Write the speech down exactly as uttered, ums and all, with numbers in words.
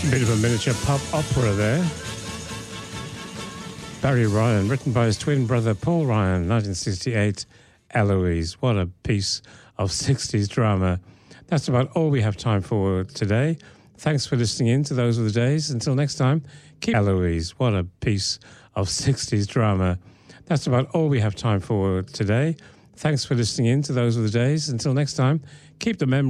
Bit of a miniature pop opera there. Barry Ryan, written by his twin brother Paul Ryan, nineteen sixty-eight, Eloise. What a piece of sixties drama. That's about all we have time for today. Thanks for listening in to Those Were the Days. Until next time, keep Eloise. What a piece of sixties drama. That's about all we have time for today. Thanks for listening in to Those Were the Days. Until next time, keep the memory